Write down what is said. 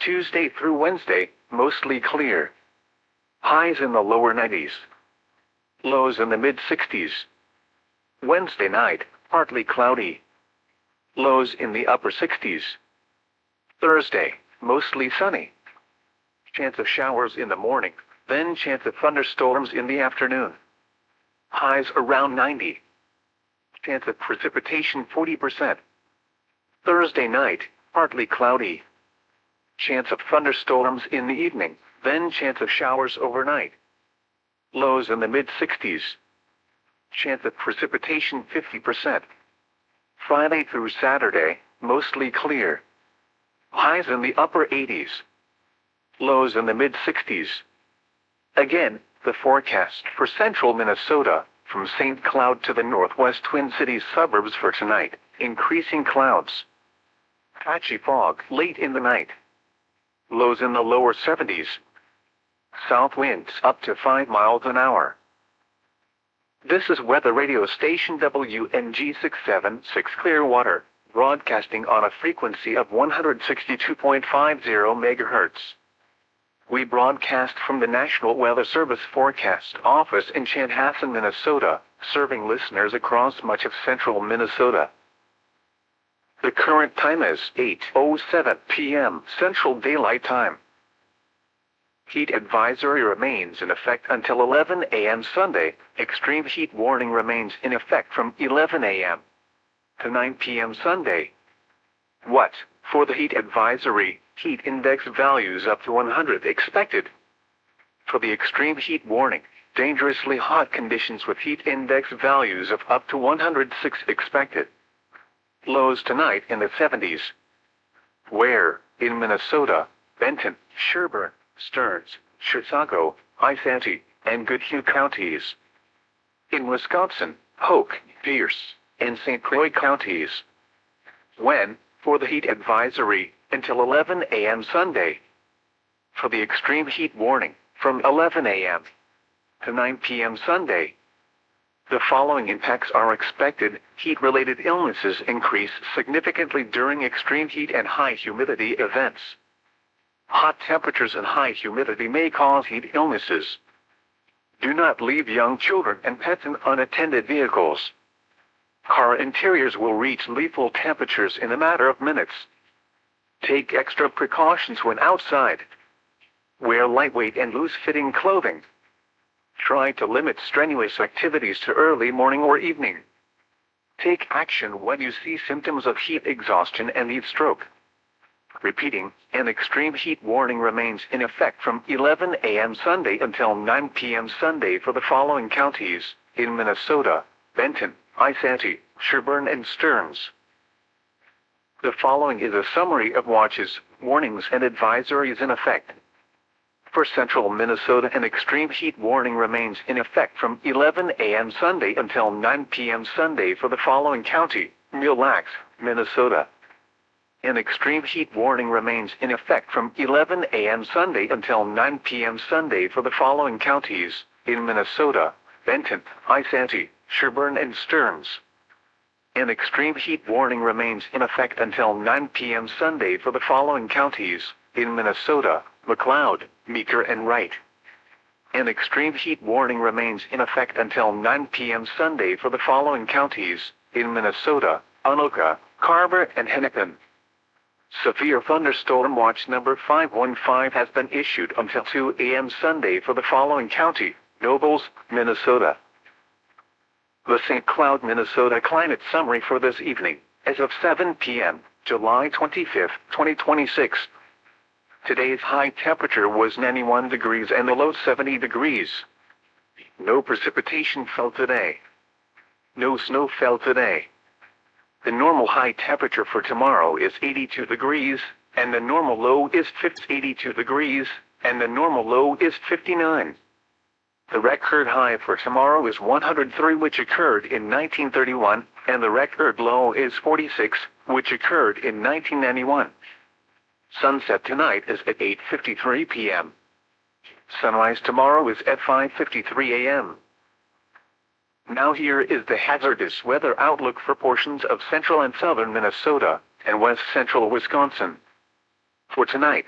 Tuesday through Wednesday, mostly clear. Highs in the lower 90s. Lows in the mid-60s. Wednesday night, partly cloudy. Lows in the upper 60s. Thursday, mostly sunny. Chance of showers in the morning, then chance of thunderstorms in the afternoon. Highs around 90. Chance of precipitation 40%. Thursday night, partly cloudy. Chance of thunderstorms in the evening, then chance of showers overnight. Lows in the mid-60s. Chance of precipitation 50%. Friday through Saturday, mostly clear. Highs in the upper 80s. Lows in the mid-60s. Again, the forecast for central Minnesota, from St. Cloud to the northwest Twin Cities suburbs for tonight, increasing clouds. Patchy fog late in the night. Lows in the lower 70s. South winds up to 5 miles an hour. This is weather radio station WNG 676 Clearwater, broadcasting on a frequency of 162.50 MHz. We broadcast from the National Weather Service Forecast Office in Chanhassen, Minnesota, serving listeners across much of central Minnesota. The current time is 8:07 p.m. Central Daylight Time. Heat advisory remains in effect until 11 a.m. Sunday. Extreme heat warning remains in effect from 11 a.m. to 9 p.m. Sunday. What? For the heat advisory, heat index values up to 100 expected. For the extreme heat warning, dangerously hot conditions with heat index values of up to 106 expected. Lows tonight in the 70s. Where, in Minnesota, Benton, Sherburne, Stearns, Chisago, Isanti, and Goodhue counties. In Wisconsin, Polk, Pierce, and St. Croix counties. When, for the heat advisory, until 11 a.m. Sunday. For the extreme heat warning, from 11 a.m. to 9 p.m. Sunday. The following impacts are expected. Heat-related illnesses increase significantly during extreme heat and high humidity events. Hot temperatures and high humidity may cause heat illnesses. Do not leave young children and pets in unattended vehicles. Car interiors will reach lethal temperatures in a matter of minutes. Take extra precautions when outside. Wear lightweight and loose-fitting clothing. Try to limit strenuous activities to early morning or evening. Take action when you see symptoms of heat exhaustion and heat stroke. Repeating, an extreme heat warning remains in effect from 11 a.m. Sunday until 9 p.m. Sunday for the following counties, in Minnesota: Benton, Isanti, Sherburne, and Stearns. The following is a summary of watches, warnings, and advisories in effect. For central Minnesota, an extreme heat warning remains in effect from 11 a.m. Sunday until 9 p.m. Sunday for the following county: Mille Lacs, Minnesota. An extreme heat warning remains in effect from 11 a.m. Sunday until 9 p.m. Sunday for the following counties, in Minnesota: Benton, Isanti, Sherburne, and Stearns. An extreme heat warning remains in effect until 9 p.m. Sunday for the following counties, in Minnesota: McLeod, Meeker, and Wright. An extreme heat warning remains in effect until 9 p.m. Sunday for the following counties, in Minnesota: Anoka, Carver, and Hennepin. Severe thunderstorm watch number 515 has been issued until 2 a.m. Sunday for the following county: Nobles, Minnesota. The St. Cloud, Minnesota climate summary for this evening, as of 7 p.m., July 25, 2026. Today's high temperature was 91 degrees and the low 70 degrees. No precipitation fell today. No snow fell today. The normal high temperature for tomorrow is 82 degrees, and the normal low is 82 degrees, and the normal low is 59. The record high for tomorrow is 103, which occurred in 1931, and the record low is 46, which occurred in 1991. Sunset tonight is at 8:53 p.m. Sunrise tomorrow is at 5:53 a.m. Now here is the hazardous weather outlook for portions of central and southern Minnesota, and west central Wisconsin. For tonight,